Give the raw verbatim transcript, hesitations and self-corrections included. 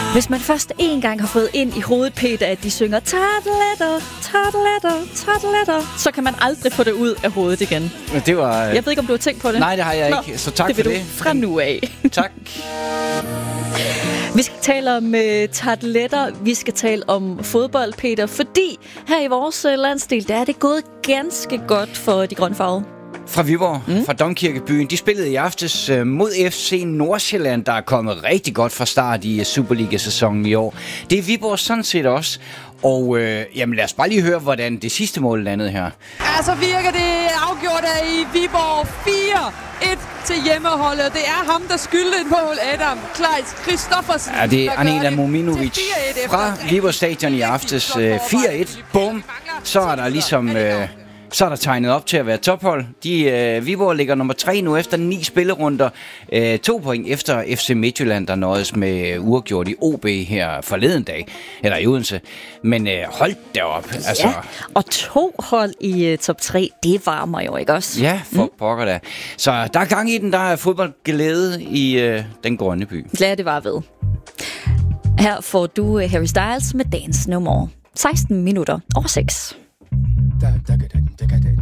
Hvis man først en gang har fået ind i hovedet, Peter, at de synger tarteletter, tarteletter, tarteletter, så kan man aldrig få det ud af hovedet igen. Det var... Jeg ved ikke, om du har tænkt på det. Nej, det har jeg Nå, ikke, så tak det for vil det. du fra nu af. Tak. Vi skal tale om uh, tarteletter, vi skal tale om fodbold, Peter, fordi her i vores uh, landsdel, der er det gået ganske godt for de grønfarvede. Fra Viborg, mm. fra Domkirkebyen. De spillede i aftes uh, mod F C Nordsjælland, der er kommet rigtig godt fra start i uh, Superliga-sæsonen i år. Det er Viborg sådan set også. Og øh, jamen lad os bare lige høre, hvordan det sidste mål landede her. Ja, så virker det afgjort af i Viborg fire et til hjemmeholdet. Det er ham, der skyldte et mål, Adam Kleis Christoffersen. Ja, det er Anela Mominovic fra Viborg Stadion i aftes. Øh, fire et. Bum. Så er der ligesom... Øh, Så er der tegnet op til at være tophold. De, øh, Viborg ligger nummer tre nu efter ni spillerunder. Øh, to point efter F C Midtjylland, der nådes med uafgjort i O B her forleden dag. Eller i Odense. Men øh, hold da op. Altså. Ja, og to hold i uh, top tre, det varmer jo ikke også? Ja, for mm. pokker da. Så der er gang i den, der er fodboldglæde i øh, den grønne by. Lad det bare ved. Her får du uh, Harry Styles med Dance No More. seksten minutter over seks. Da, da, da.